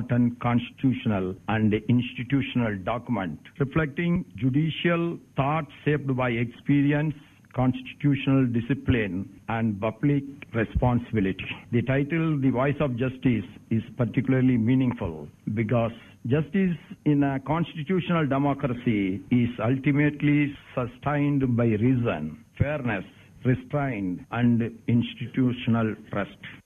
constitutional and institutional document reflecting judicial thought shaped by experience, constitutional discipline and public responsibility. The title, The Voice of Justice, is particularly meaningful because justice in a constitutional democracy is ultimately sustained by reason, fairness, restraint and institutional trust.